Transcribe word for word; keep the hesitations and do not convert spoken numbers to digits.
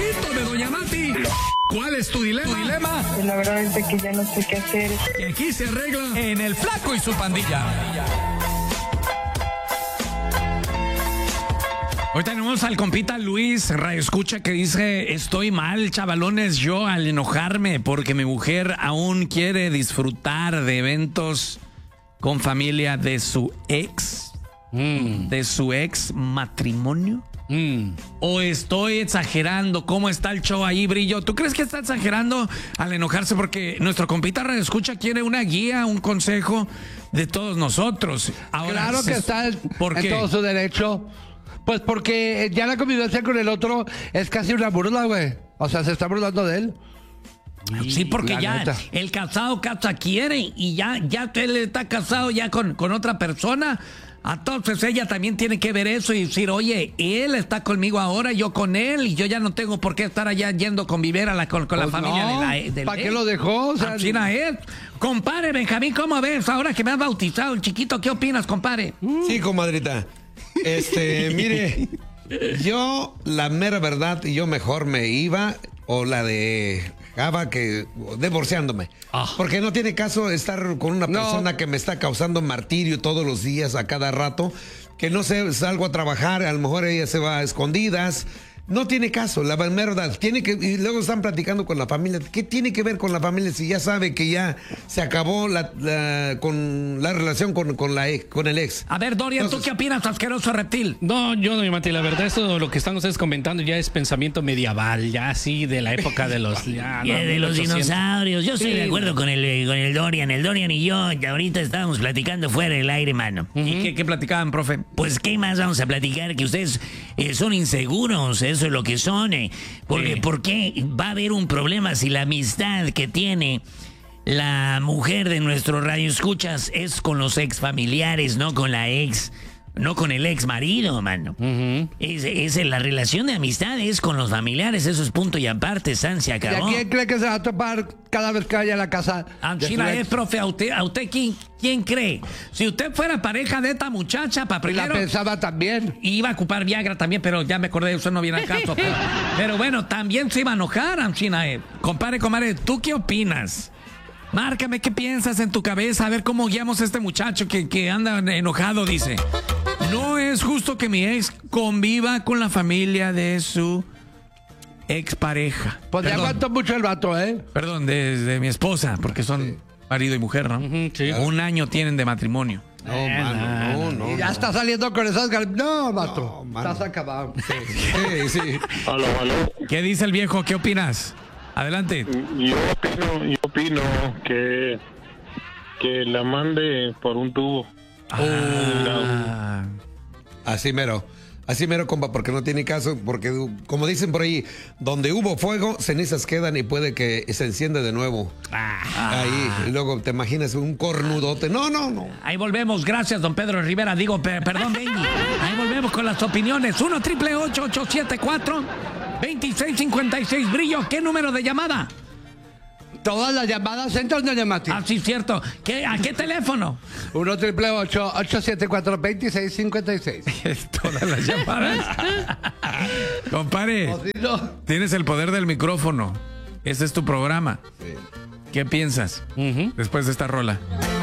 favorito de Doña Mati. ¿Cuál es tu dilema? ¿Tu dilema? Pues la verdad es de que ya no sé qué hacer. Y aquí se arregla En El Flaco y su pandilla. Hoy tenemos al compita Luis, radio escucha, que dice: estoy mal, chavalones, yo al enojarme porque mi mujer aún quiere disfrutar de eventos con familia de su ex, mm. de su ex matrimonio. Mm. ¿O estoy exagerando? ¿Cómo está el show ahí, Brillo? ¿Tú crees que está exagerando al enojarse? Porque nuestro compita radio escucha quiere una guía, un consejo de todos nosotros. Ahora, claro que está en, ¿por en qué? todo su derecho. Pues porque ya la convivencia con el otro es casi una burla, güey. O sea, se está burlando de él. Sí, porque la ya neta. el casado casa quiere y ya, ya él está casado ya con, con otra persona. Entonces ella también tiene que ver eso y decir: oye, él está conmigo ahora, yo con él, y yo ya no tengo por qué estar allá yendo a convivir a la, con, con Pues la familia no, de la del ¿para qué ex. lo dejó? O sea, Así no es. Compadre Benjamín, ¿cómo ves? Ahora que me has bautizado el chiquito, ¿qué opinas, compadre? Sí, comadrita. Este, mire, yo, la mera verdad, yo mejor me iba, o la de Java, que divorciándome. Ah. Porque no tiene caso estar con una No. persona que me está causando martirio todos los días, a cada rato, que no sé, salgo a trabajar, a lo mejor ella se va a escondidas. No tiene caso, la verdad. Tiene que, y luego están platicando con la familia. ¿Qué tiene que ver con la familia si ya sabe que ya se acabó la, la, con la relación con, con, la ex, con el ex? A ver, Dorian, Entonces, ¿tú qué opinas, asqueroso reptil? No, yo no, Mati, la verdad, esto lo que están ustedes comentando ya es pensamiento medieval, ya así de la época de los... Ya, Ya, no, de los mil ochocientos. dinosaurios. Yo estoy Sí. de acuerdo con el, con el Dorian. El Dorian y yo ya ahorita estábamos platicando fuera del aire, mano. ¿Y qué, qué platicaban, profe? Pues, ¿qué más vamos a platicar? Que ustedes eh, son inseguros, eso es lo que son. eh. Porque, Sí. ¿por qué va a haber un problema si la amistad que tiene la mujer de nuestro radio escuchas es con los ex familiares, no con la ex, no con el ex marido, mano? Ujú. es, es la relación de amistad es con los familiares, eso es punto y aparte, San, se ¿Y a acabó. quién cree que se va a topar cada vez que vaya a la casa? de su Anchina ex? es, profe, ¿a usted, a usted quién, quién cree? Si usted fuera pareja de esta muchacha, para Y la primero... pensaba también. Iba a ocupar Viagra también, pero ya me acordé, eso no viene al caso. Pero, pero bueno, también se iba a enojar, Anchina. Eh. Compadre, comadre, ¿tú qué opinas? Márcame, ¿qué piensas en tu cabeza? A ver cómo guiamos a este muchacho que, que anda enojado, dice. No es justo que mi ex conviva con la familia de su expareja. Pues ya Perdón, aguantó mucho el vato, ¿eh? perdón, de, de mi esposa, porque son marido y mujer, ¿no? Ujú, sí. Un año tienen de matrimonio. No, mano, no, no. Y ya está saliendo con esas gal- No, vato. No, mano. Estás acabado. Sí, sí. Aló, aló. ¿Qué dice el viejo? ¿Qué opinas? Adelante. Yo opino, yo opino que, que la mande por un tubo. Ah, Así mero. Así mero, compa, porque no tiene caso, porque como dicen por ahí, donde hubo fuego, cenizas quedan y puede que se encienda de nuevo. Ahí, y luego te imaginas un cornudote. No, no, no. ahí volvemos. Gracias, don Pedro Rivera. Digo, pe- perdón, Benny. Ahí volvemos con las opiniones. uno triple ocho ocho siete cuatro dos seis cinco seis. Brillo, ¿qué número de llamada? Todas las llamadas entran de Mati. Ah, sí, cierto. ¿Qué, ¿A qué teléfono? uno triple ocho ocho siete cuatro dos seis cinco seis. Todas las llamadas. Compadre, O si no, tienes el poder del micrófono. Este es tu programa. ¿Qué piensas Ujú. después de esta rola?